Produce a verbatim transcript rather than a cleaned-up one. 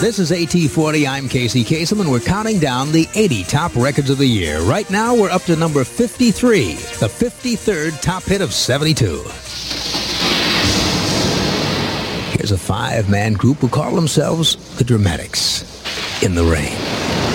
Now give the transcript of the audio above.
This is A T forty. I'm Casey Kasem, and we're counting down the eighty top records of the year. Right now, we're up to number fifty-three, the fifty-third top hit of seventy-two. Here's a five-man group who call themselves the Dramatics, In the Rain.